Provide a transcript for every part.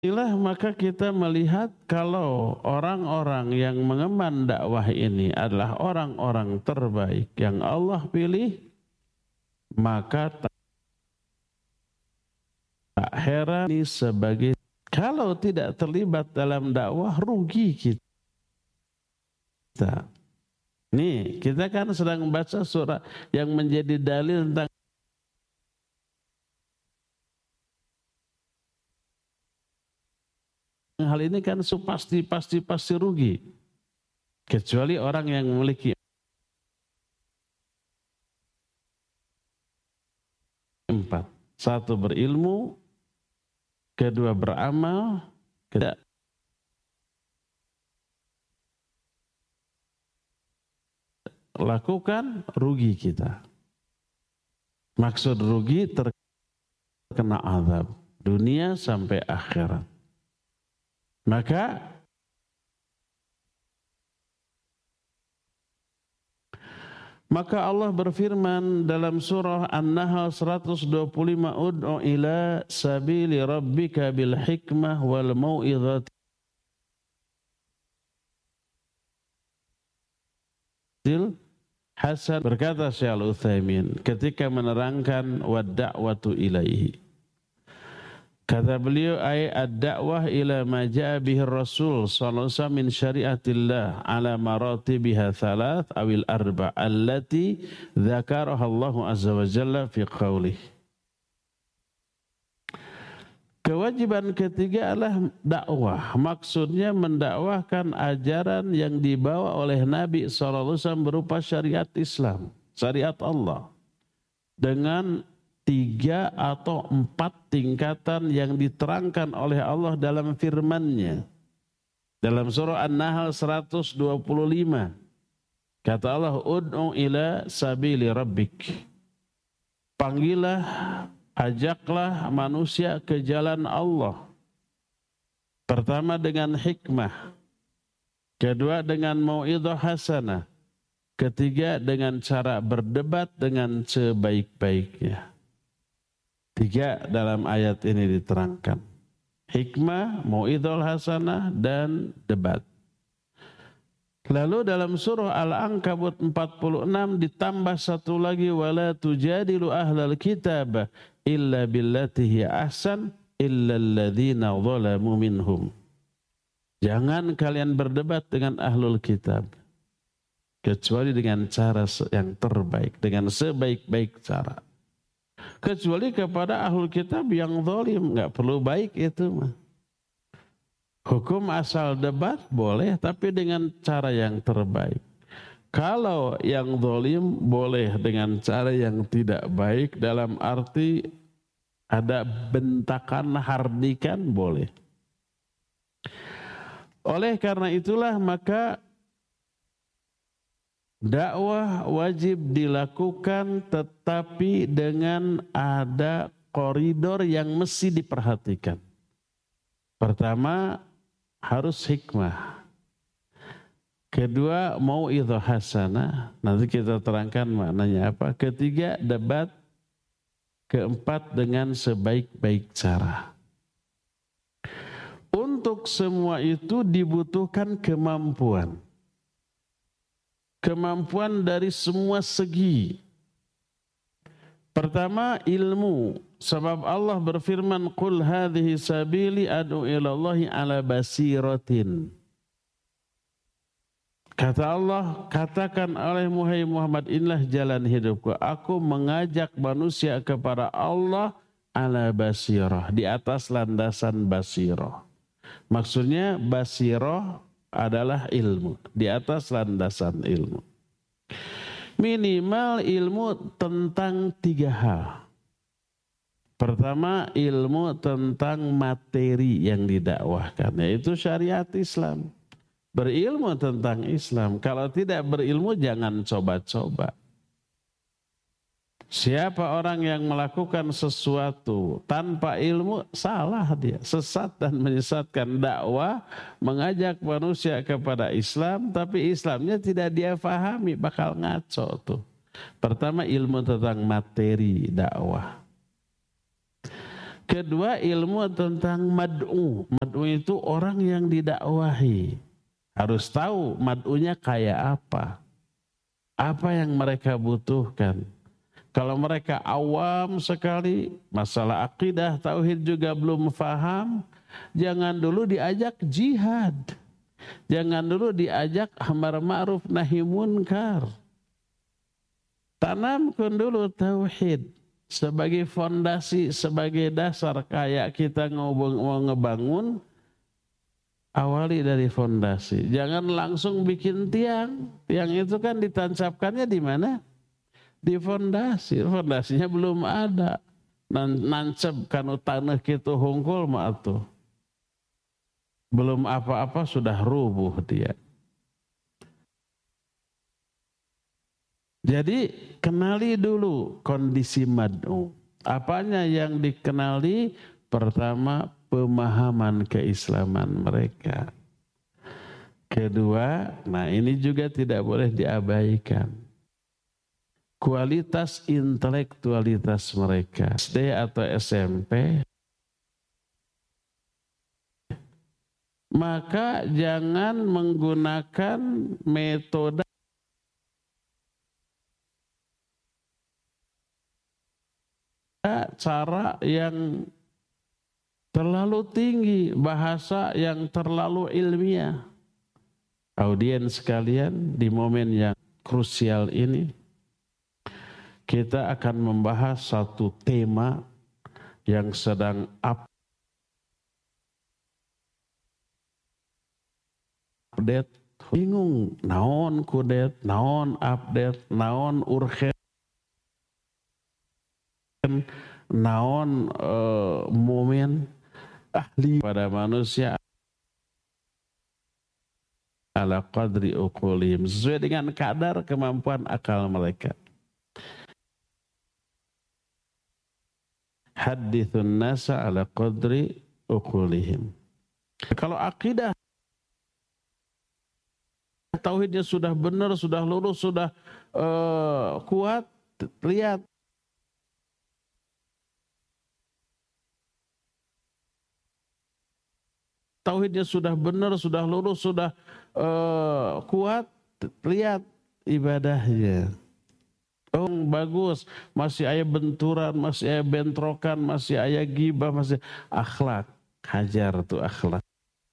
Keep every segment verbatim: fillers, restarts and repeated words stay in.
Inilah maka kita melihat kalau orang-orang yang mengemban dakwah ini adalah orang-orang terbaik yang Allah pilih, maka tak heran ini sebagai kalau tidak terlibat dalam dakwah rugi kita. Nih, kita kan sedang membaca surah yang menjadi dalil tentang hal ini kan pasti pasti pasti rugi, kecuali orang yang memiliki empat: satu berilmu, kedua beramal, ketiga lakukan, rugi kita. Maksud rugi terkena azab dunia sampai akhirat. Maka maka Allah berfirman dalam surah An-Nahl seratus dua puluh lima, ud'u ila sabili rabbika bil hikmah wal mau'izati hasan. Berkata Syekh Al-Utsaimin ketika menerangkan wad da'watu ilaihi, kata beliau, ay ad-da'wah ila ma ja'a bihi Rasul sallallahu alaihi wasallam min syariatillah ala maratibiha thalath awil arba allati dzakaraha Allah azza wa jalla fi qaulih. Kewajiban ketiga adalah dakwah. Maksudnya mendakwahkan ajaran yang dibawa oleh Nabi sallallahu alaihi wasallam berupa syariat Islam, syariat Allah, dengan tiga atau empat tingkatan yang diterangkan oleh Allah dalam firman-Nya. Dalam surah An-Nahl seratus dua puluh lima, kata Allah, ud'u ila sabili rabbik. Panggillah, ajaklah manusia ke jalan Allah. Pertama dengan hikmah, kedua dengan mau'izah hasanah, ketiga dengan cara berdebat dengan sebaik-baiknya. Tiga dalam ayat ini diterangkan: hikmah, mau'izah hasanah, dan debat. Lalu dalam surah Al-Ankabut empat puluh enam ditambah satu lagi, wala tujadilu ahlal kitab illa billati hiya ahsan illa alladhina zalamu minhum. Jangan kalian berdebat dengan ahlul kitab kecuali dengan cara yang terbaik, dengan sebaik-baik cara. Kecuali kepada ahlul kitab yang zalim, enggak perlu baik itu mah. Hukum asal debat boleh, tapi dengan cara yang terbaik. Kalau yang zalim boleh dengan cara yang tidak baik, dalam arti ada bentakan, hardikan, boleh. Oleh karena itulah maka dakwah wajib dilakukan, tetapi dengan ada koridor yang mesti diperhatikan. Pertama, harus hikmah. Kedua, mau'izah hasanah. Nanti kita terangkan maknanya apa. Ketiga, debat. Keempat, dengan sebaik-baik cara. Untuk semua itu dibutuhkan kemampuan. Kemampuan dari semua segi. Pertama, ilmu. Sebab Allah berfirman, qul hadhihi sabili ad'u ilallahi ala basiratin. Kata Allah, katakan oleh Muhammad, inilah jalan hidupku. Aku mengajak manusia kepada Allah ala basirah, di atas landasan basirah. Maksudnya basirah adalah ilmu, di atas landasan ilmu. Minimal ilmu tentang tiga hal. Pertama, ilmu tentang materi yang didakwahkan, yaitu syariat Islam. Berilmu tentang Islam. Kalau tidak berilmu, jangan coba-coba. Siapa orang yang melakukan sesuatu tanpa ilmu, salah dia, sesat dan menyesatkan. Dakwah mengajak manusia kepada Islam, tapi Islamnya tidak dia fahami, bakal ngaco tuh. Pertama, ilmu tentang materi dakwah. Kedua, ilmu tentang mad'u. Mad'u itu orang yang didakwahi. Harus tahu mad'unya kayak apa. Apa yang mereka butuhkan. Kalau mereka awam sekali, masalah akidah, tauhid juga belum paham, jangan dulu diajak jihad. Jangan dulu diajak amar ma'ruf nahi munkar. Tanamkan dulu tauhid sebagai fondasi, sebagai dasar. Kayak kita mau ngebangun, awali dari fondasi. Jangan langsung bikin tiang. Tiang itu kan ditancapkannya di mana? Di fondasi. Fondasinya belum ada. Nancep kanu tanah kitu hungkul mah atuh. Belum apa-apa sudah rubuh dia. Jadi kenali dulu kondisi mad'u. Apanya yang dikenali? Pertama, pemahaman keislaman mereka. Kedua, nah ini juga tidak boleh diabaikan. Kualitas intelektualitas mereka. S D atau S M P. Maka jangan menggunakan metode cara yang terlalu tinggi, bahasa yang terlalu ilmiah. Audiens sekalian, di momen yang krusial ini, kita akan membahas satu tema yang sedang update. Bingung, naon kudet, naon update, naon urgen, naon uh, momen ahli pada manusia ala qadri uqulihim, sesuai dengan kadar kemampuan akal mereka. Hadithun nasa ala qadri uqulihim. Kalau akidah tauhidnya sudah benar, sudah lurus, sudah uh, kuat, lihat tauhidnya sudah benar, sudah lurus, sudah uh, kuat, lihat ibadahnya. Oh bagus, masih ada benturan, masih ada bentrokan, masih ada gibah, masih akhlak. Hajar tuh akhlak.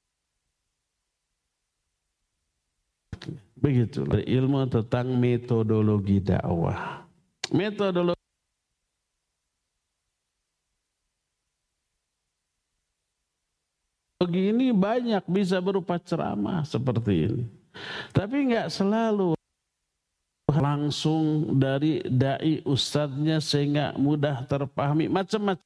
Begitu ilmu tentang metodologi dakwah. Metodologi ini banyak, bisa berupa ceramah seperti ini. Tapi enggak selalu langsung dari dai ustadznya sehingga mudah terpahami, macam-macam.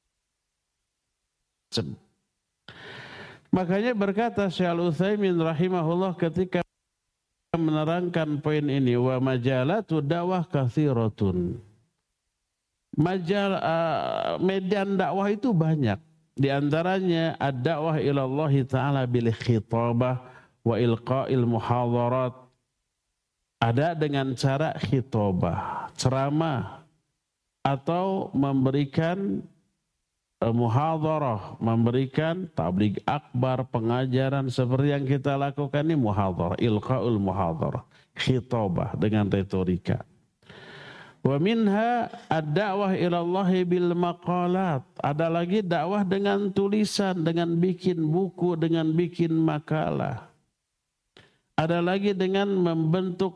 Makanya berkata Syekh Al-Utsaimin rahimahullah ketika menerangkan poin ini, wa majalatu dakwah katsiratun. Majal uh, medan dakwah itu banyak. Di antaranya ad-da'wah ila Allah Ta'ala bil khitabah wa ilqa'il muhadharat. Ada dengan cara khitabah, ceramah, atau memberikan uh, muhadharah, memberikan tabligh akbar, pengajaran seperti yang kita lakukan ini muhadharah, ilqa'ul muhadharah, khitabah dengan retorika. Wa minha ad-da'wah ila Allah bil maqalat. Ada lagi dakwah dengan tulisan, dengan bikin buku, dengan bikin makalah. Ada lagi dengan membentuk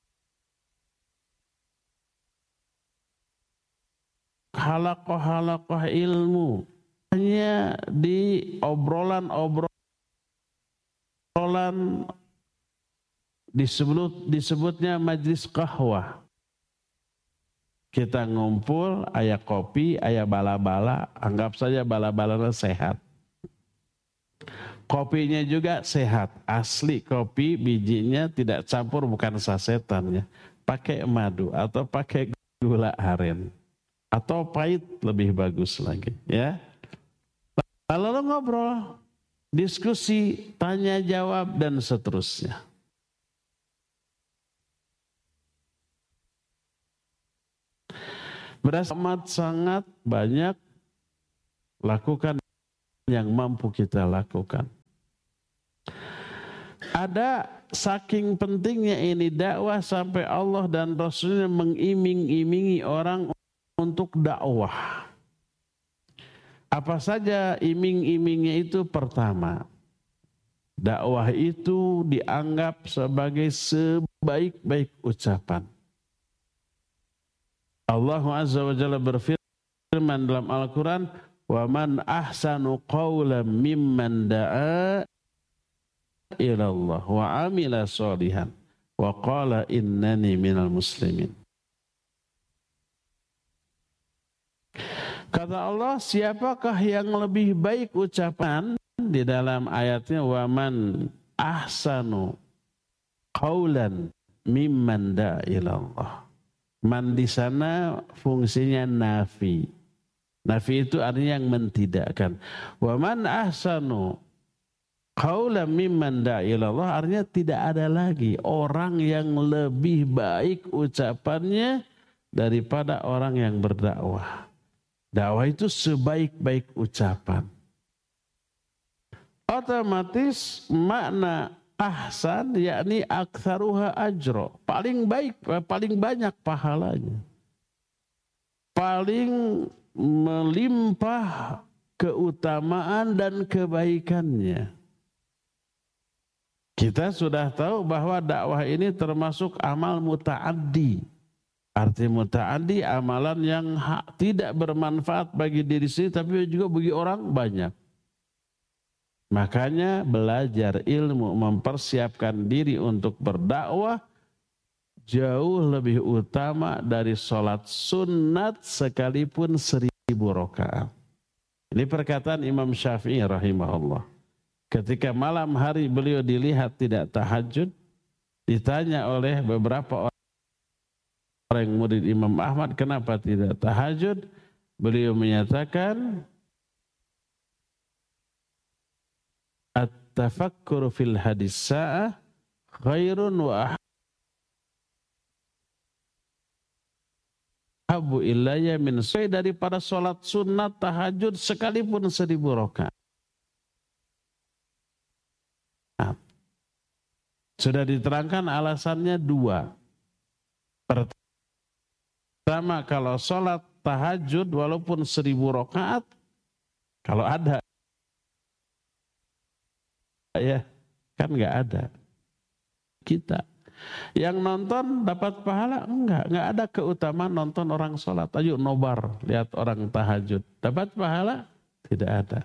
halaqah-halaqah ilmu. Hanya di obrolan-obrolan disebut disebutnya majlis qahwah. Kita ngumpul, aya kopi, aya bala-bala, anggap saja bala-balanya sehat. Kopinya juga sehat, asli kopi bijinya tidak campur, bukan sasetannya. Pakai madu atau pakai gula aren. Atau pahit lebih bagus lagi. Ya. Lalu ngobrol, diskusi, tanya jawab dan seterusnya. Berasa amat sangat banyak lakukan yang mampu kita lakukan. Ada saking pentingnya ini dakwah sampai Allah dan Rasulnya mengiming-imingi orang untuk dakwah. Apa saja iming-imingnya itu? Pertama, dakwah itu dianggap sebagai sebaik-baik ucapan. Allah Azza wa Jalla berfirman dalam Al-Quran, wa man ahsanu qawlan mimman da'a ilallah wa amila sholihan wa qala innani minal muslimin. Kata Allah, siapakah yang lebih baik ucapan? Di dalam ayatnya, wa man ahsanu qawlan mimman da'a ilallah. Man di sana fungsinya nafi. Nafi itu artinya yang mentidakkan. Wa man ahsanu qawlan mimman da'a ilallah, artinya tidak ada lagi orang yang lebih baik ucapannya daripada orang yang berdakwah. Dakwah itu sebaik-baik ucapan. Otomatis makna ahsan yakni aktsaruha ajra, paling baik, paling banyak pahalanya. Paling melimpah keutamaan dan kebaikannya. Kita sudah tahu bahwa dakwah ini termasuk amal muta'addi. Arti muta'addi amalan yang tidak bermanfaat bagi diri sendiri tapi juga bagi orang banyak. Makanya belajar ilmu, mempersiapkan diri untuk berdakwah jauh lebih utama dari sholat sunat sekalipun seribu rakaat. Ini perkataan Imam Syafi'i rahimahullah. Ketika malam hari beliau dilihat tidak tahajud, ditanya oleh beberapa orang orang murid Imam Ahmad, kenapa tidak tahajud? Beliau menyatakan, at-tafakkur fil hadis sa'ah khairun wa ahabbu ilayya min suai, daripada sholat sunat tahajud sekalipun seribu rakaat. Sudah diterangkan alasannya dua. Pertama, kalau sholat tahajud walaupun seribu rakaat, kalau ada, ya kan nggak ada. Kita yang nonton dapat pahala? Enggak, enggak ada keutamaan nonton orang sholat. Ayo nobar, lihat orang tahajud. Dapat pahala? Tidak ada.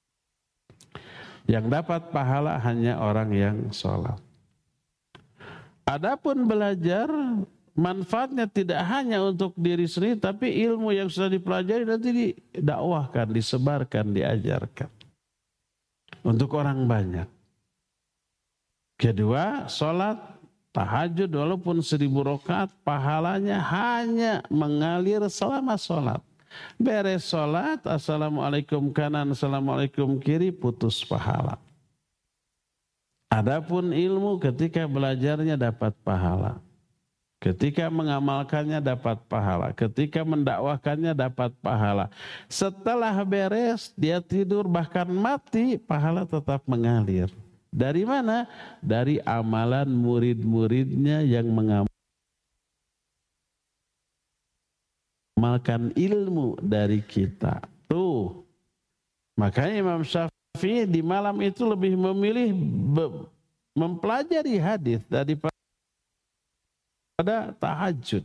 Yang dapat pahala hanya orang yang sholat. Adapun belajar, manfaatnya tidak hanya untuk diri sendiri, tapi ilmu yang sudah dipelajari nanti didakwahkan, disebarkan, diajarkan untuk orang banyak. Kedua, sholat tahajud walaupun seribu rakaat, pahalanya hanya mengalir selama sholat. Beres sholat, assalamualaikum kanan, assalamualaikum kiri, putus pahala. Adapun ilmu, ketika belajarnya dapat pahala, ketika mengamalkannya dapat pahala, ketika mendakwahkannya dapat pahala. Setelah beres, dia tidur bahkan mati, pahala tetap mengalir. Dari mana? Dari amalan murid-muridnya yang mengamalkan ilmu dari kita. Tuh, makanya Imam Syafi'i di malam itu lebih memilih mempelajari hadis daripada tahajud.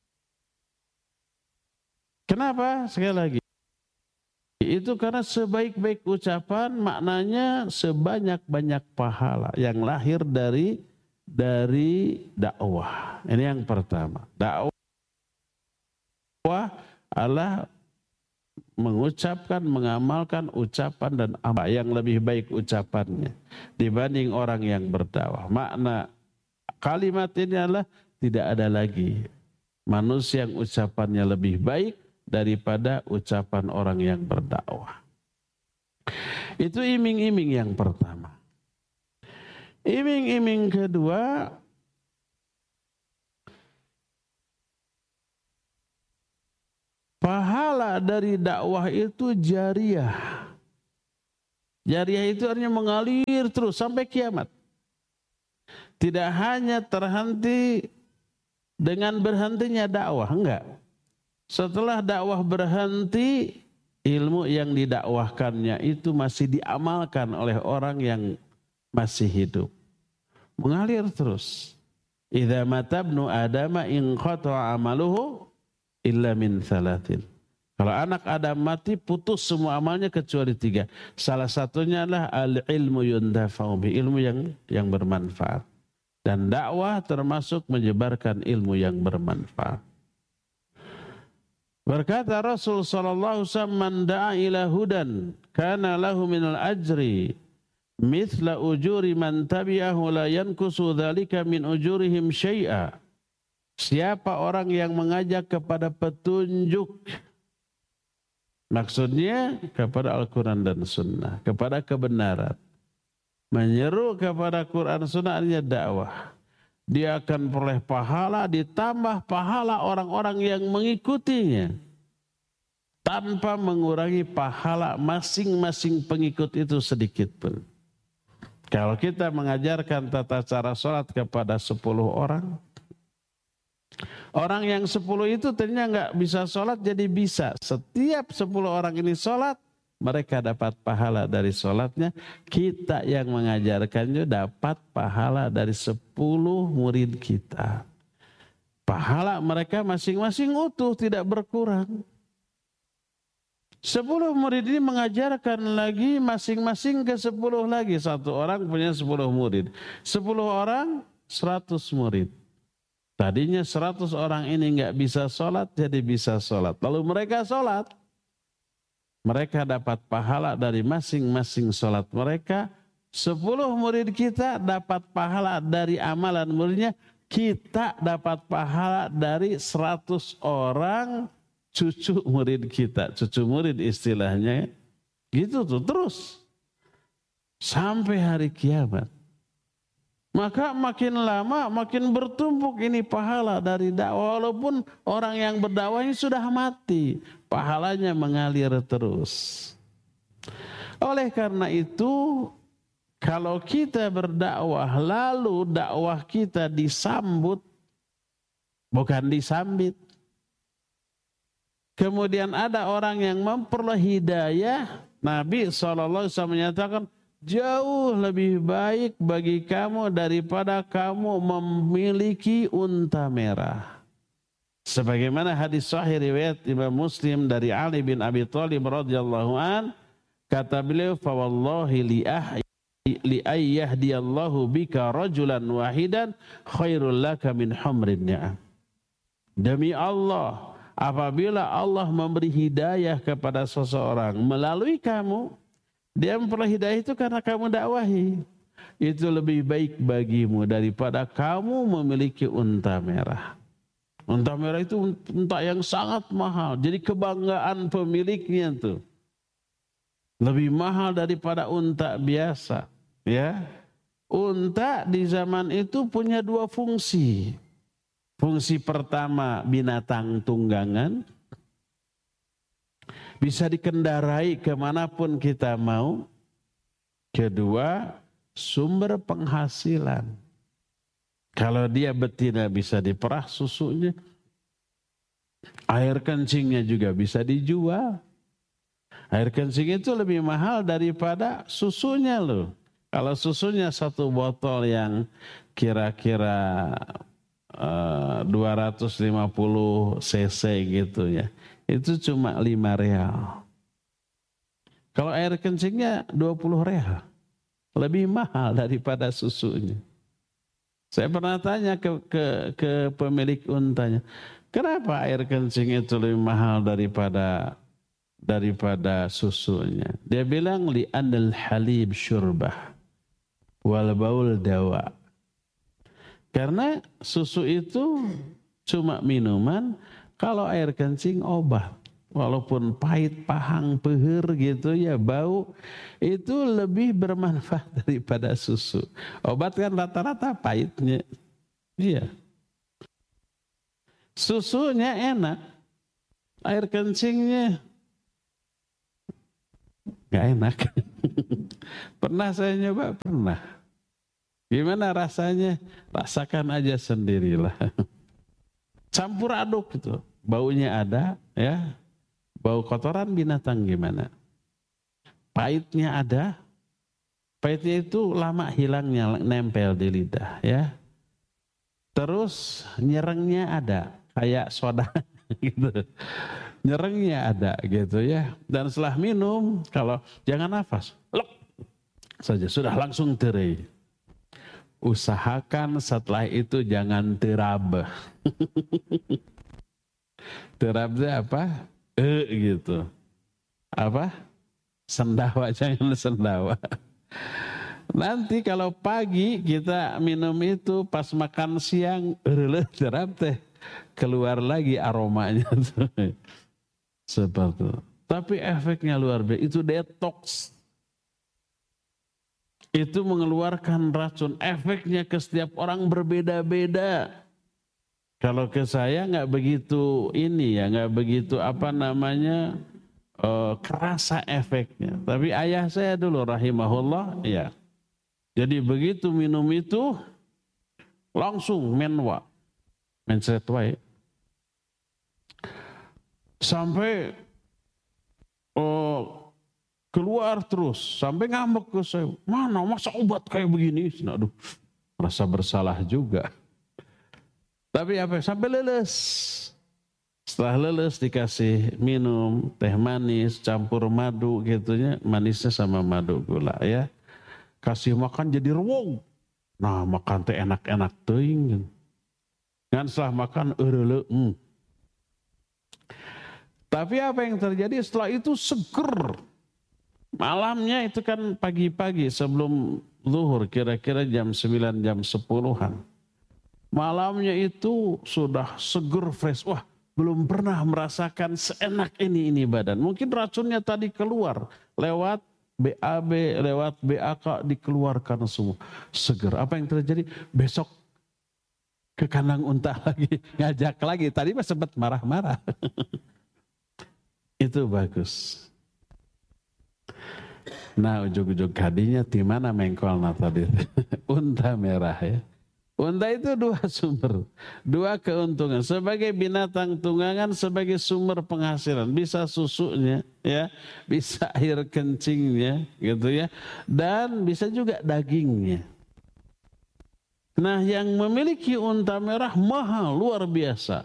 Kenapa? Sekali lagi, itu karena sebaik-baik ucapan maknanya sebanyak-banyak pahala yang lahir dari dari dakwah. Ini yang pertama. Dakwah adalah mengucapkan, mengamalkan ucapan dan amal yang lebih baik ucapannya dibanding orang yang berdakwah. Makna kalimat ini adalah tidak ada lagi manusia yang ucapannya lebih baik daripada ucapan orang yang berdakwah. Itu iming-iming yang pertama. Iming-iming kedua, pahala dari dakwah itu jariyah. Jariyah itu artinya mengalir terus sampai kiamat. Tidak hanya terhenti dengan berhentinya dakwah, enggak. Setelah dakwah berhenti, ilmu yang didakwahkannya itu masih diamalkan oleh orang yang masih hidup. Mengalir terus. Idza mata ibnu Adama in qata'a amaluhu illa min thalathin. Kalau anak Adam mati, putus semua amalnya kecuali tiga. Salah satunya adalah al-ilmu yuntafa'u bi, ilmu yang yang bermanfaat. Dan dakwah termasuk menyebarkan ilmu yang bermanfaat. Berkata Rasul sallallahu alaihi wasallam, "Man da'a ila hudan kana lahu minal ajri mithla ujuri man tabi'ahu la yankusu dzalika min ujurihim syai'a." Siapa orang yang mengajak kepada petunjuk, maksudnya kepada Al-Quran dan Sunnah, kepada kebenaran, menyeru kepada Quran Sunnah artinya dakwah, dia akan peroleh pahala ditambah pahala orang-orang yang mengikutinya tanpa mengurangi pahala masing-masing pengikut itu sedikit pun. Kalau kita mengajarkan tata cara sholat kepada sepuluh orang, orang yang sepuluh itu ternyata nggak bisa sholat jadi bisa. Setiap sepuluh orang ini sholat, mereka dapat pahala dari sholatnya. Kita yang mengajarkannya dapat pahala dari sepuluh murid kita. Pahala mereka masing-masing utuh, tidak berkurang. Sepuluh murid ini mengajarkan lagi masing-masing ke sepuluh lagi. Satu orang punya sepuluh murid. Sepuluh orang, seratus murid. Tadinya seratus orang ini nggak bisa sholat, jadi bisa sholat. Lalu mereka sholat. Mereka dapat pahala dari masing-masing sholat mereka. Sepuluh murid kita dapat pahala dari amalan muridnya. Kita dapat pahala dari seratus orang cucu murid kita, cucu murid istilahnya, gitu tuh terus sampai hari kiamat. Maka makin lama makin bertumpuk ini pahala dari dakwah, walaupun orang yang berdakwah ini sudah mati, pahalanya mengalir terus. Oleh karena itu, kalau kita berdakwah lalu dakwah kita disambut, bukan disambit. Kemudian ada orang yang memperoleh hidayah, Nabi shallallahu alaihi wasallam menyatakan, jauh lebih baik bagi kamu daripada kamu memiliki unta merah. Sebagaimana hadis sahih riwayat Imam Muslim dari Ali bin Abi Thalib radhiyallahu an, kata beliau, fa wallahi li ahyi li ayyahdiyallahu bika rajulan wahidan khairul laka min humrin ni'am. Demi Allah, apabila Allah memberi hidayah kepada seseorang melalui kamu, dia memperoleh hidayah itu karena kamu dakwahi, itu lebih baik bagimu daripada kamu memiliki unta merah. Unta merah itu unta yang sangat mahal, jadi kebanggaan pemiliknya tuh lebih mahal daripada unta biasa. Ya, unta di zaman itu punya dua fungsi. Fungsi pertama, binatang tunggangan, bisa dikendarai kemanapun kita mau. Kedua, sumber penghasilan. Kalau dia betina bisa diperah susunya, air kencingnya juga bisa dijual. Air kencing itu lebih mahal daripada susunya loh. Kalau susunya satu botol yang kira-kira uh, dua ratus lima puluh cc gitu ya, itu cuma lima real. Kalau air kencingnya dua puluh real, lebih mahal daripada susunya. Saya pernah tanya ke, ke, ke pemilik untanya, kenapa air kencing itu lebih mahal daripada daripada susunya? Dia bilang, li anil halib syurbah wal baul dawa. Karena susu itu cuma minuman, kalau air kencing obat. Walaupun pahit, pahang, peher gitu ya, bau, itu lebih bermanfaat daripada susu. Obat kan rata-rata pahitnya. Iya. Susunya enak. air kencingnya nggak enak. Pernah saya nyoba, pernah. Gimana rasanya? Rasakan aja sendirilah. Campur aduk gitu. Baunya ada, ya. Bau kotoran binatang gimana? Pahitnya ada. Pahitnya itu lama hilangnya, nempel di lidah, ya. Terus nyerengnya ada, kayak soda gitu. Nyerengnya ada gitu ya. Dan setelah minum, kalau jangan nafas, lek saja sudah langsung terai. Usahakan setelah itu jangan terab. Terab itu apa? E gitu. Apa? Sendawa, jangan sendawa. Nanti kalau pagi kita minum itu pas makan siang, terab teh keluar lagi aromanya. Seperti itu. Tapi efeknya luar biasa, itu detox. Itu mengeluarkan racun. Efeknya ke setiap orang berbeda-beda. Kalau ke saya nggak begitu ini ya, nggak begitu apa namanya uh, kerasa efeknya. Tapi ayah saya dulu rahimahullah, ya. Jadi begitu minum itu langsung menwa, mensetwai. Sampai oh, keluar terus, sampai ngambek ke saya. Mana masa obat kayak begini? Aduh, merasa bersalah juga. Tapi apa? Sampai leles. Setelah leles dikasih minum teh manis, campur madu gitunya, manisnya sama madu gula ya. Kasih makan jadi rewong. Nah makan teh enak-enak teuing. Kan setelah makan eureuleum. Hmm. Tapi apa yang terjadi setelah itu seger. Malamnya itu kan pagi-pagi sebelum zuhur, kira-kira jam sembilan, jam sepuluhan. Malamnya itu sudah seger fresh. Wah, belum pernah merasakan seenak ini ini badan. Mungkin racunnya tadi keluar lewat B A B, lewat B A K dikeluarkan semua. Seger. Apa yang terjadi? Besok ke kandang unta lagi, ngajak lagi. Tadi mah sempat marah-marah. Itu bagus. Nah, ujung-ujung kadinya di mana mengkolna tadi? Unta merah ya. Unta itu dua sumber, dua keuntungan. Sebagai binatang tunggangan, sebagai sumber penghasilan, bisa susunya, ya, bisa air kencingnya, gitu ya, dan bisa juga dagingnya. Nah, yang memiliki unta merah mahal, luar biasa.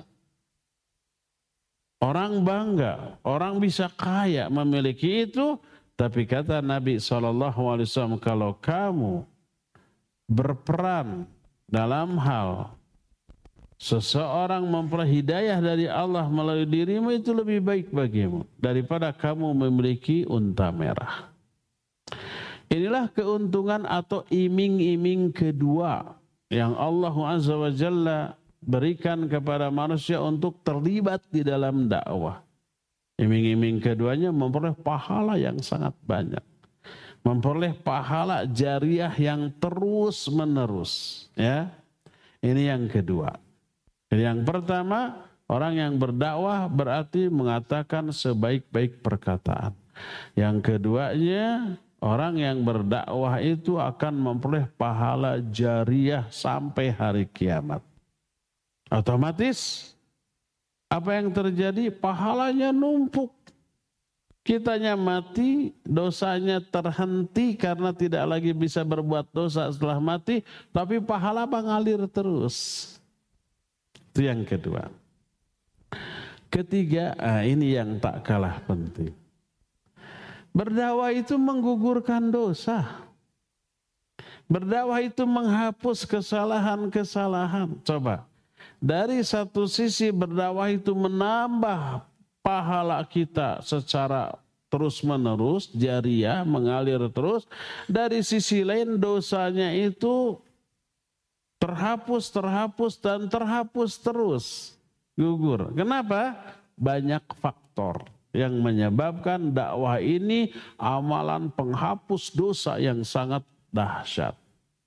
Orang bangga, orang bisa kaya memiliki itu, tapi kata Nabi shallallahu alaihi wasallam, kalau kamu berperan dalam hal seseorang memperoleh hidayah dari Allah melalui dirimu, itu lebih baik bagimu daripada kamu memiliki unta merah. Inilah keuntungan atau iming-iming kedua yang Allah Azza wa Jalla berikan kepada manusia untuk terlibat di dalam dakwah. Iming-iming keduanya memperoleh pahala yang sangat banyak. Memperoleh pahala jariah yang terus menerus, ya. Ini yang kedua. Yang pertama, orang yang berdakwah berarti mengatakan sebaik-baik perkataan. Yang keduanya, orang yang berdakwah itu akan memperoleh pahala jariah sampai hari kiamat. Otomatis apa yang terjadi? Pahalanya numpuk. Kitanya mati, dosanya terhenti karena tidak lagi bisa berbuat dosa setelah mati, tapi pahala mengalir terus. Itu yang kedua. Ketiga, ah ini yang tak kalah penting. Berdakwah itu menggugurkan dosa. Berdakwah itu menghapus kesalahan-kesalahan. Coba, dari satu sisi berdakwah itu menambah pahala kita secara terus-menerus, jariah, mengalir terus. Dari sisi lain dosanya itu terhapus, terhapus, dan terhapus terus. Gugur. Kenapa? Banyak faktor yang menyebabkan dakwah ini amalan penghapus dosa yang sangat dahsyat.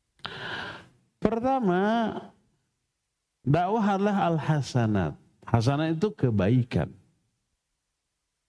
Pertama, dakwah adalah al-hasanat. Hasanat itu kebaikan.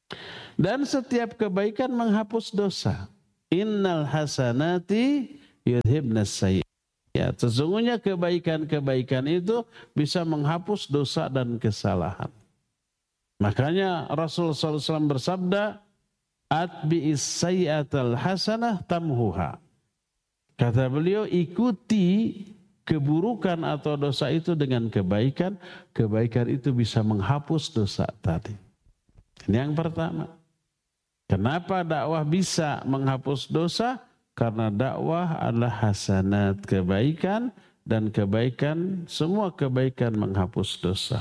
Dan setiap kebaikan menghapus dosa. Innal hasanati yudhibnas sayyi'at. Sesungguhnya kebaikan-kebaikan itu bisa menghapus dosa dan kesalahan. Makanya Rasulullah shallallahu alaihi wasallam bersabda, atbi'is sayyi'atal hasanah tamhuha. Kata beliau, ikuti keburukan atau dosa itu dengan kebaikan. Kebaikan itu bisa menghapus dosa tadi. Ini yang pertama. Kenapa dakwah bisa menghapus dosa? Karena dakwah adalah hasanat, kebaikan, dan kebaikan, semua kebaikan menghapus dosa.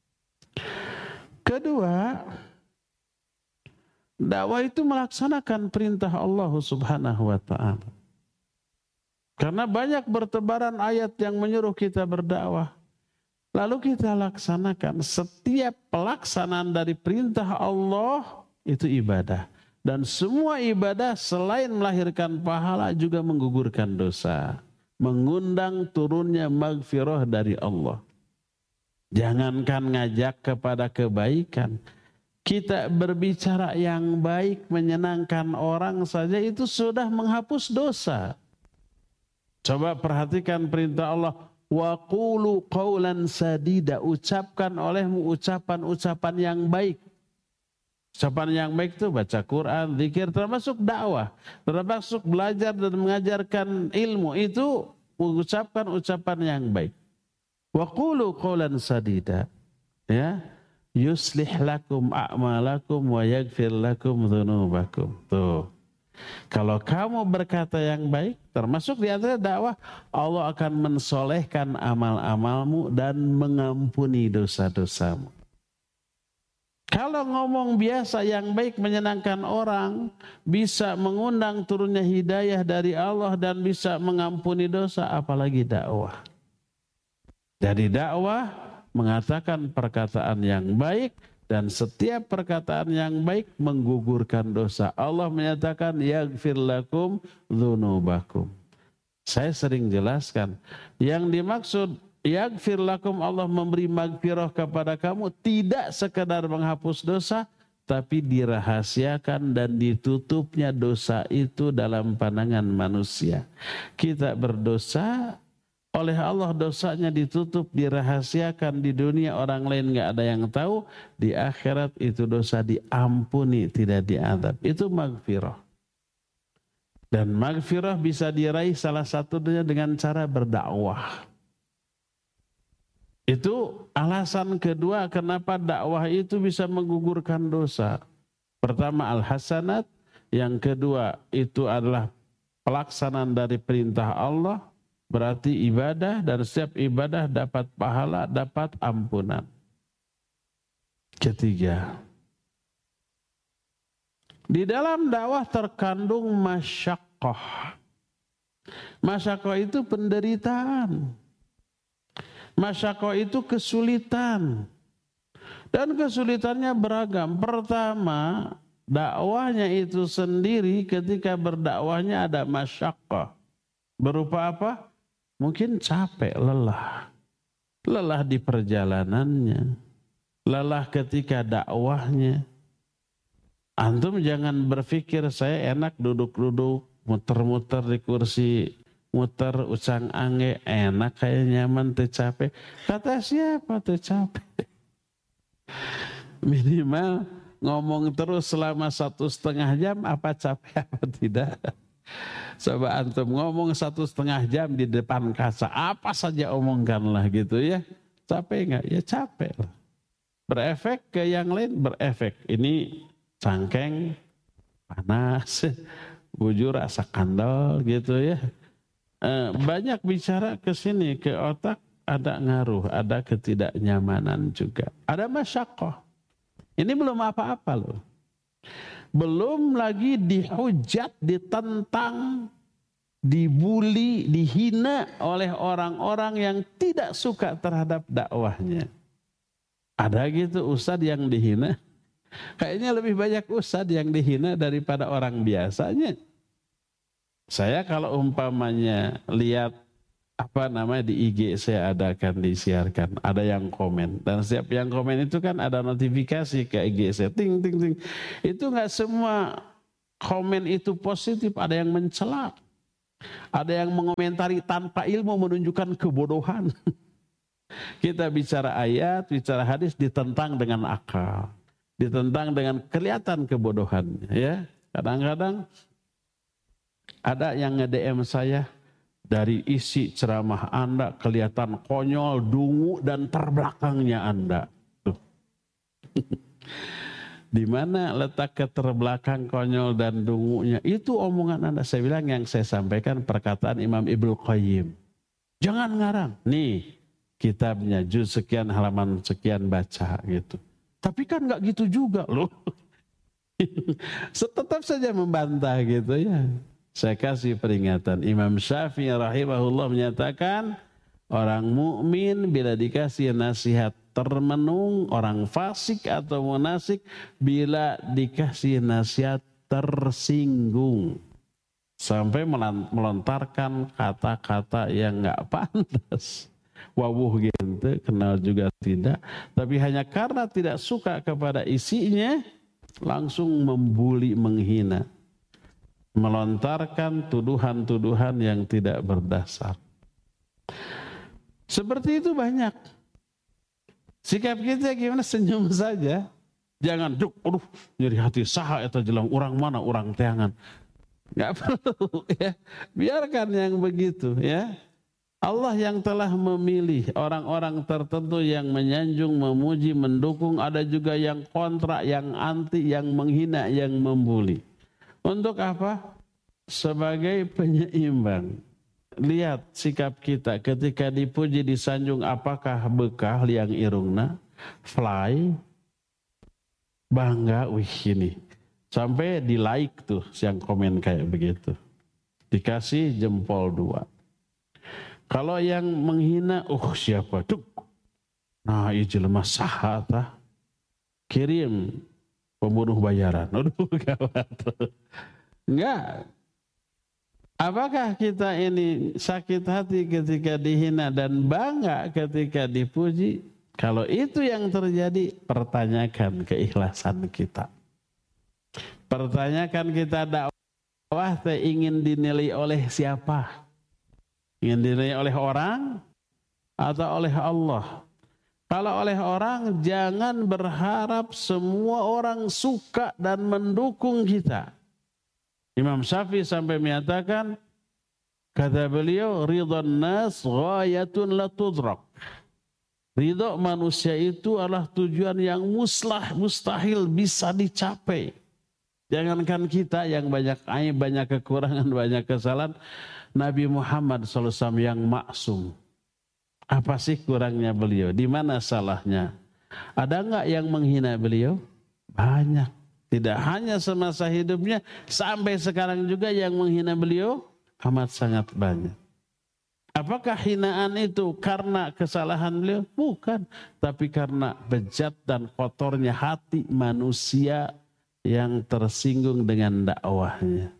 Kedua, dakwah itu melaksanakan perintah Allah Subhanahu wa ta'ala. Karena banyak bertebaran ayat yang menyuruh kita berdakwah. Lalu kita laksanakan. Setiap pelaksanaan dari perintah Allah itu ibadah. Dan semua ibadah selain melahirkan pahala juga menggugurkan dosa. Mengundang turunnya maghfirah dari Allah. Jangankan ngajak kepada kebaikan. Kita berbicara yang baik, menyenangkan orang saja itu sudah menghapus dosa. Coba perhatikan perintah Allah. Wa qulu qawlan sadida. Ucapkan olehmu ucapan-ucapan yang baik. Ucapan yang baik itu baca Quran, zikir, termasuk dakwah. Termasuk belajar dan mengajarkan ilmu. Itu mengucapkan ucapan yang baik. Wa qulu qawlan sadida. Ya. Yuslih lakum a'malakum wa yaghfir lakum dhunubakum. Tuh. Kalau kamu berkata yang baik, termasuk di antara dakwah, Allah akan mensolehkan amal-amalmu dan mengampuni dosa-dosamu. Kalau ngomong biasa yang baik menyenangkan orang, bisa mengundang turunnya hidayah dari Allah dan bisa mengampuni dosa, apalagi dakwah. Jadi dakwah mengatakan perkataan yang baik, dan setiap perkataan yang baik menggugurkan dosa. Allah menyatakan yaghfir lakum dzunubakum. Saya sering jelaskan, yang dimaksud yaghfir lakum, Allah memberi maghfirah kepada kamu, tidak sekedar menghapus dosa, tapi dirahasiakan dan ditutupnya dosa itu dalam pandangan manusia. Kita berdosa, oleh Allah dosanya ditutup, dirahasiakan di dunia, orang lain nggak ada yang tahu. Di akhirat itu dosa diampuni, tidak diadab. Itu maghfirah. Dan maghfirah bisa diraih salah satunya dengan cara berdakwah. Itu alasan kedua kenapa dakwah itu bisa menggugurkan dosa. Pertama al-hasanat, yang kedua itu adalah pelaksanaan dari perintah Allah. Berarti ibadah, dan setiap ibadah dapat pahala, dapat ampunan. Ketiga, di dalam dakwah terkandung masyaqqah. Masyaqqah itu penderitaan. Masyaqqah itu kesulitan. Dan kesulitannya beragam. Pertama, dakwahnya itu sendiri, ketika berdakwahnya ada masyaqqah. Berupa apa? Mungkin capek, lelah. Lelah di perjalanannya. Lelah ketika dakwahnya. Antum jangan berpikir saya enak duduk-duduk, muter-muter di kursi, muter ucang angge, enak kayak nyaman, teu capek. Kata siapa teu capek? Minimal ngomong terus selama satu setengah jam, apa capek apa tidak? Coba antum ngomong satu setengah jam di depan kaca, apa saja omongkanlah gitu ya. Capek nggak? Ya capek lah. Berefek ke yang lain, berefek. Ini cangkeng, panas, bujur rasa kandal gitu ya. Banyak bicara ke sini, ke otak ada ngaruh, ada ketidaknyamanan juga. Ada masyaqqah. Ini belum apa-apa loh. Belum lagi dihujat, ditentang, dibuli, dihina oleh orang-orang yang tidak suka terhadap dakwahnya. Ada gitu ustadz yang dihina. Kayaknya lebih banyak ustadz yang dihina daripada orang biasanya. Saya kalau umpamanya lihat apa namanya di I G saya ada akan disiarkan, ada yang komen, dan setiap yang komen itu kan ada notifikasi ke I G saya, ting ting ting. Itu nggak semua komen itu positif, ada yang mencela, ada yang mengomentari tanpa ilmu menunjukkan kebodohan. Kita bicara ayat, bicara hadis ditentang dengan akal, ditentang dengan kelihatan kebodohannya. Ya, kadang-kadang ada yang nge-D M saya, dari isi ceramah Anda kelihatan konyol, dungu, dan terbelakangnya Anda. Tuh. Di mana letak keterbelakang, konyol, dan dungunya? Itu omongan Anda. Saya bilang yang saya sampaikan perkataan Imam Ibnu Qayyim. Jangan ngarang. Nih kitabnya, juz sekian, halaman sekian, baca gitu. Tapi kan nggak gitu juga loh. Tetap saja membantah gitu ya. Saya kasih peringatan. Imam Syafi'i rahimahullah menyatakan orang mukmin bila dikasih nasihat termenung, orang fasik atau munafik bila dikasih nasihat tersinggung sampai melontarkan kata-kata yang nggak pantas. Wawuh gitu, kenal juga tidak, tapi hanya karena tidak suka kepada isinya langsung membuli, menghina, melontarkan tuduhan-tuduhan yang tidak berdasar. Seperti itu banyak. Sikap kita gimana? Senyum saja. Jangan duk, aduh, nyeri hati saha eta jelang orang mana orang teangan. Enggak perlu ya. Biarkan yang begitu ya. Allah yang telah memilih orang-orang tertentu yang menyanjung, memuji, mendukung, ada juga yang kontra, yang anti, yang menghina, yang membuli. Untuk apa? Sebagai penyeimbang. Lihat sikap kita ketika dipuji, disanjung, apakah bekah liang irungna, fly, bangga, wih ini. Sampai di like tuh yang komen kayak begitu. Dikasih jempol dua. Kalau yang menghina, oh siapa tuh? Nah ijil mah saha tah. Kirim pembunuh bayaran. Aduh gawat. Enggak. Apakah kita ini sakit hati ketika dihina dan bangga ketika dipuji? Kalau itu yang terjadi, pertanyakan keikhlasan kita. Pertanyakan kita dakwah teh ingin dinilai oleh siapa? Ingin dinilai oleh orang atau oleh Allah? Kalau oleh orang, jangan berharap semua orang suka dan mendukung kita. Imam Syafi'i sampai menyatakan, kata beliau, ridhan nas ghayatun la tudrak. Ridho manusia itu adalah tujuan yang muslah, mustahil bisa dicapai. Jangankan kita yang banyak aib, banyak kekurangan, banyak kesalahan, Nabi Muhammad shallallahu alaihi wasallam yang maksum. Apa sih kurangnya beliau? Di mana salahnya? Ada enggak yang menghina beliau? Banyak. Tidak hanya semasa hidupnya, sampai sekarang juga yang menghina beliau amat sangat banyak. Apakah hinaan itu karena kesalahan beliau? Bukan. Tapi karena bejat dan kotornya hati manusia yang tersinggung dengan dakwahnya.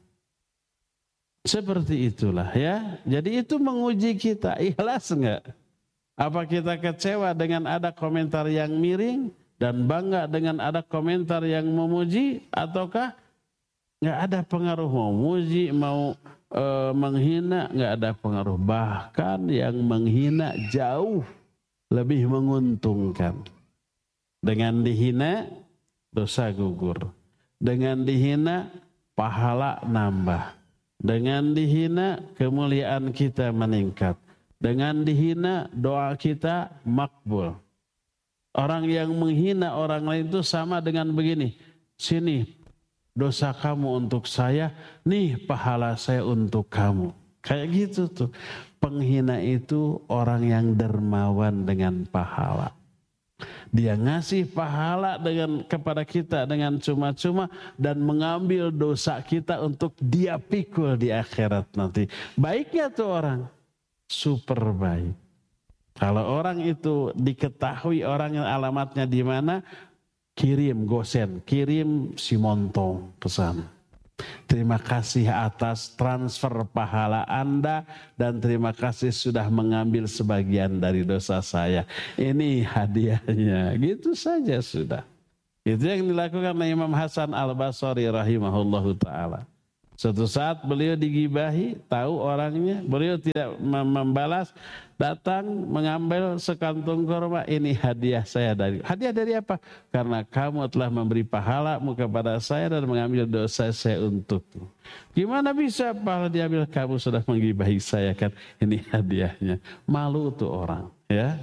Seperti itulah ya. Jadi itu menguji kita, ikhlas enggak? Apa kita kecewa dengan ada komentar yang miring dan bangga dengan ada komentar yang memuji, ataukah nggak ada pengaruh, mau muji mau e, menghina nggak ada pengaruh, bahkan yang menghina jauh lebih menguntungkan. Dengan dihina dosa gugur, dengan dihina pahala nambah, dengan dihina kemuliaan kita meningkat, dengan dihina doa kita makbul. Orang yang menghina orang lain itu sama dengan begini. Sini dosa kamu untuk saya, nih pahala saya untuk kamu. Kayak gitu tuh. Penghina itu orang yang dermawan dengan pahala. Dia ngasih pahala dengan kepada kita dengan cuma-cuma dan mengambil dosa kita untuk dia pikul di akhirat nanti. Baiknya tuh orang, super baik. Kalau orang itu diketahui orang yang alamatnya di mana, kirim gosen, kirim si montong pesan. Terima kasih atas transfer pahala Anda dan terima kasih sudah mengambil sebagian dari dosa saya. Ini hadiahnya, gitu saja sudah. Itu yang dilakukan oleh Imam Hasan Al-Basri rahimahullahu ta'ala. Suatu saat beliau digibahi, tahu orangnya, beliau tidak membalas, datang mengambil sekantung kurma, ini hadiah saya dari. Hadiah dari apa? Karena kamu telah memberi pahalamu kepada saya dan mengambil dosa saya untukmu. Gimana bisa pahala diambil? Kamu sudah menggibahi saya kan? Ini hadiahnya. Malu tuh orang, ya.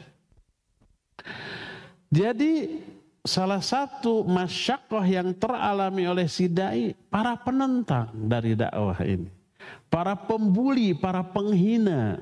Jadi salah satu masyaqqah yang teralami oleh si dai, para penentang dari dakwah ini, para pembuli, para penghina.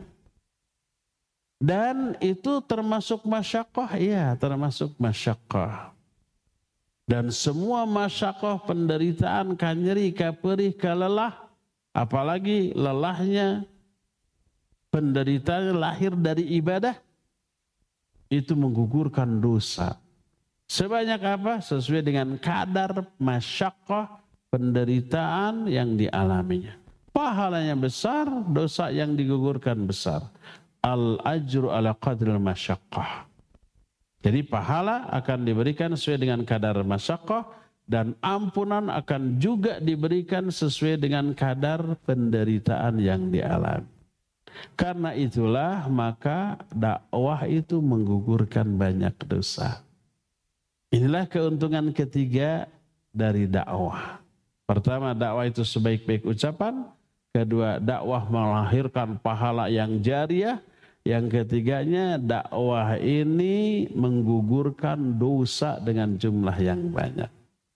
Dan itu termasuk masyaqqah, ya, termasuk masyaqqah. Dan semua masyaqqah, penderitaan, kanyeri, kaperih, kalelah, apalagi lelahnya penderitaan lahir dari ibadah, itu menggugurkan dosa. Sebanyak apa? Sesuai dengan kadar masyaqqah, penderitaan yang dialaminya. Pahalanya besar, dosa yang digugurkan besar. Al-ajru ala qadril masyaqqah. Jadi pahala akan diberikan sesuai dengan kadar masyaqqah dan ampunan akan juga diberikan sesuai dengan kadar penderitaan yang dialami. Karena itulah maka dakwah itu menggugurkan banyak dosa. Inilah keuntungan ketiga dari dakwah. Pertama, dakwah itu sebaik-baik ucapan. Kedua, dakwah melahirkan pahala yang jariah. Yang ketiganya, dakwah ini menggugurkan dosa dengan jumlah yang banyak.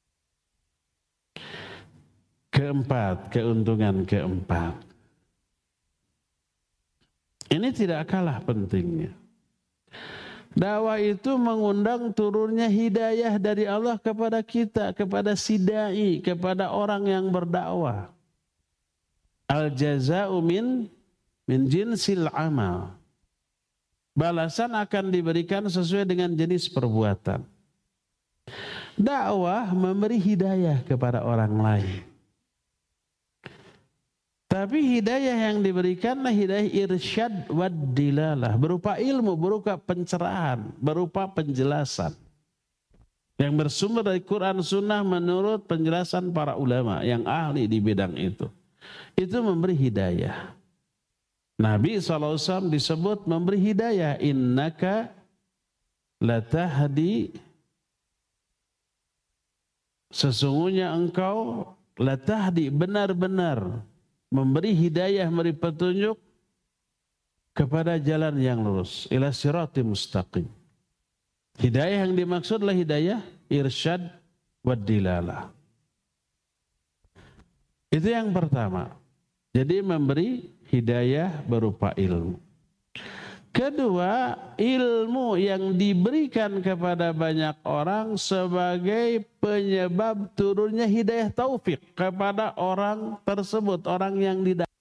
Keempat, keuntungan keempat. Ini tidak kalah pentingnya. Dakwah itu mengundang turunnya hidayah dari Allah kepada kita, kepada si dai, kepada orang yang berdakwah. Al jaza'u min min jinsil amal. Balasan akan diberikan sesuai dengan jenis perbuatan. Dakwah memberi hidayah kepada orang lain. Tapi hidayah yang diberikanlah hidayah irsyad wad dilalah, berupa ilmu, berupa pencerahan, berupa penjelasan yang bersumber dari Quran Sunnah menurut penjelasan para ulama yang ahli di bidang itu. Itu memberi hidayah. Nabi shallallahu alaihi wasallam disebut memberi hidayah. Innaka latahdi, sesungguhnya engkau latahdi, benar-benar memberi hidayah, memberi petunjuk kepada jalan yang lurus, ila sirati mustaqim. Hidayah yang dimaksud adalah hidayah irsyad wad dilalah. Itu yang pertama. Jadi memberi hidayah berupa ilmu. Kedua, ilmu yang diberikan kepada banyak orang sebagai penyebab turunnya hidayah taufik kepada orang tersebut, orang yang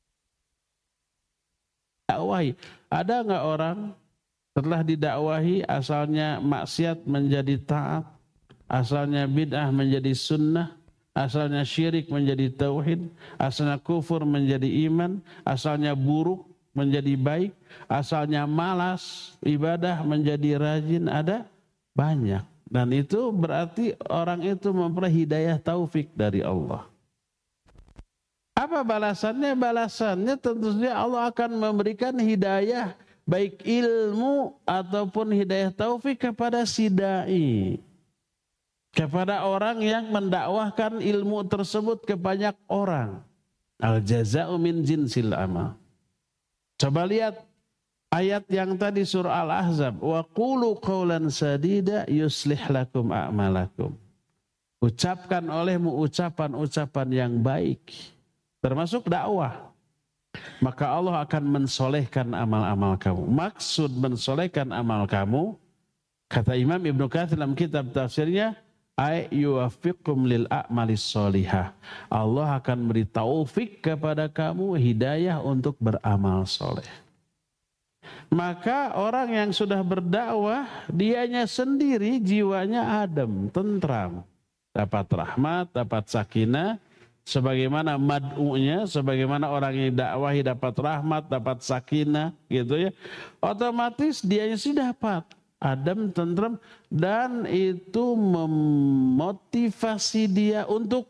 didakwahi. Ada nggak orang setelah didakwahi asalnya maksiat menjadi taat, asalnya bid'ah menjadi sunnah, asalnya syirik menjadi tauhid, asalnya kufur menjadi iman, asalnya buruk menjadi baik, asalnya malas ibadah menjadi rajin, ada banyak. Dan itu berarti orang itu memperoleh hidayah taufik dari Allah. Apa balasannya? Balasannya tentunya Allah akan memberikan hidayah baik ilmu ataupun hidayah taufik kepada si dai, kepada orang yang mendakwahkan ilmu tersebut ke banyak orang. Al jaza'u min jinsil amal. Coba lihat ayat yang tadi surah Al-Ahzab. Wa qulu qawlan sadida yuslih lakum a'malakum. Ucapkan olehmu ucapan-ucapan yang baik, termasuk dakwah. Maka Allah akan mensolehkan amal-amal kamu. Maksud mensolehkan amal kamu, kata Imam Ibnu Katsir dalam kitab tafsirnya, ay yuwaffiqum lil a'malis sholihah. Allah akan beri taufik kepada kamu, hidayah untuk beramal soleh. Maka orang yang sudah berdakwah, dianya sendiri jiwanya adem, tentram, dapat rahmat, dapat sakinah, sebagaimana mad'unya, sebagaimana orang yang dakwahi dapat rahmat, dapat sakinah gitu ya. Otomatis dianya sih dapat adem, tentrem, dan itu memotivasi dia untuk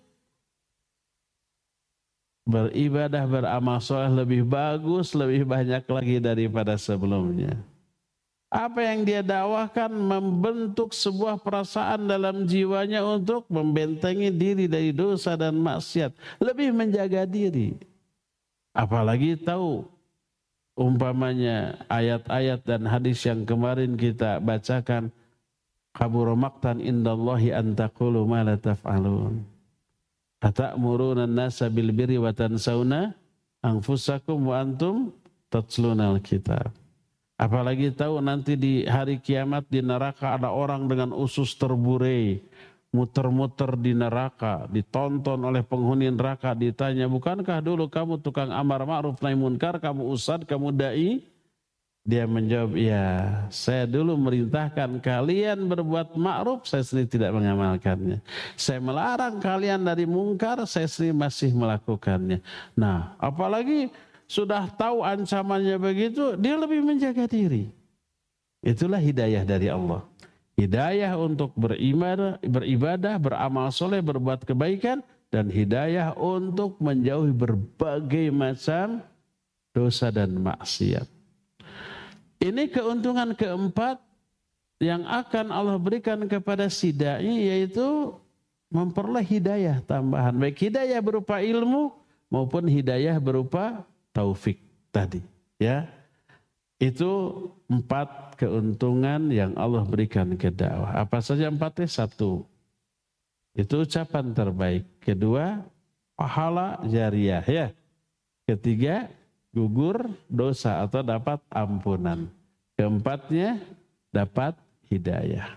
beribadah, beramal soleh lebih bagus, lebih banyak lagi daripada sebelumnya. Apa yang dia dakwahkan membentuk sebuah perasaan dalam jiwanya untuk membentengi diri dari dosa dan maksiat, lebih menjaga diri. Apalagi tahu umpamanya ayat-ayat dan hadis yang kemarin kita bacakan, kabura maqtan indallahi an taqulu ma la taf'alun. Atamuruna an-nasa bil birri wa tansawna anfusakum wa antum tatlunal kitab. Apalagi tahu nanti di hari kiamat di neraka ada orang dengan usus terburai, muter-muter di neraka, ditonton oleh penghuni neraka, ditanya, bukankah dulu kamu tukang amar ma'ruf nahi munkar, kamu ustadz, kamu dai? Dia menjawab, ya, saya dulu merintahkan kalian berbuat ma'ruf, saya sendiri tidak mengamalkannya. Saya melarang kalian dari munkar, saya sendiri masih melakukannya. Nah, apalagi sudah tahu ancamannya begitu, dia lebih menjaga diri. Itulah hidayah dari Allah. Hidayah untuk beribadah, beribadah, beramal soleh, berbuat kebaikan, dan hidayah untuk menjauhi berbagai macam dosa dan maksiat. Ini keuntungan keempat yang akan Allah berikan kepada si da'i, yaitu memperoleh hidayah tambahan. Baik hidayah berupa ilmu maupun hidayah berupa taufik tadi, ya. Itu empat keuntungan yang Allah berikan ke dakwah. Apa saja empatnya? Satu, itu ucapan terbaik. Kedua, pahala jariah, ya. Ketiga, gugur dosa atau dapat ampunan. Keempatnya, dapat hidayah.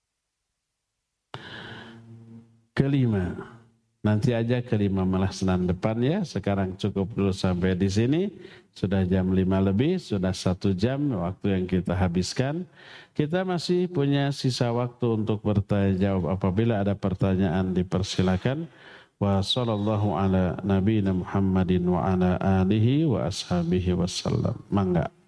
Kelima, nanti aja kelima malah Senin depan ya. Sekarang cukup dulu sampai di sini. Sudah jam lima lebih, sudah satu jam waktu yang kita habiskan. Kita masih punya sisa waktu untuk bertanya jawab. Apabila ada pertanyaan dipersilakan. Wa sallallahu ala nabiyina Muhammadin wa ala alihi wa ashabihi wasallam. Mangga.